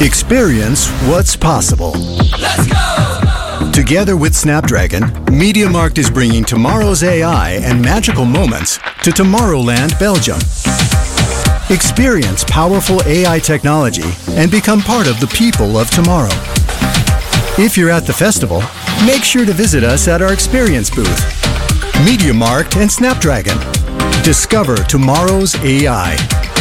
Experience what's possible. Let's go! Together with Snapdragon, MediaMarkt is bringing tomorrow's AI and magical moments to Tomorrowland, Belgium. Experience powerful AI technology and become part of the people of tomorrow. If you're at the festival, make sure to visit us at our experience booth. MediaMarkt and Snapdragon. Discover tomorrow's AI.